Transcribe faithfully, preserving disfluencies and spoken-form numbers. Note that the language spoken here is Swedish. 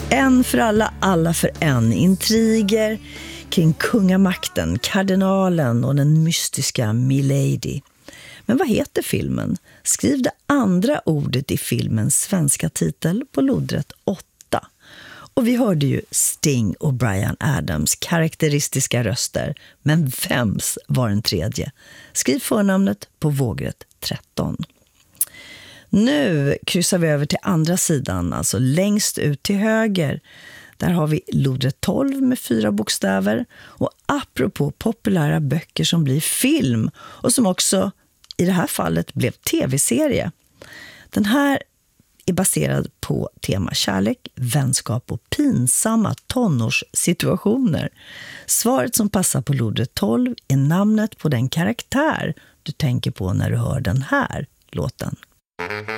En för alla, alla för en. Intriger kring kungamakten, kardinalen och den mystiska Milady. Men vad heter filmen? Skriv det andra ordet i filmens svenska titel på lodrätt åtta. Och vi hörde ju Sting och Bryan Adams karaktäristiska röster. Men vems var den tredje? Skriv förnamnet på vågrätt tretton. Nu kryssar vi över till andra sidan, alltså längst ut till höger. Där har vi lodrätt tolv med fyra bokstäver. Och apropå populära böcker som blir film och som också i det här fallet blev tv-serie. Den här är baserad på tema kärlek, vänskap och pinsamma tonårssituationer. Svaret som passar på lodrätt tolv är namnet på den karaktär du tänker på när du hör den här låten.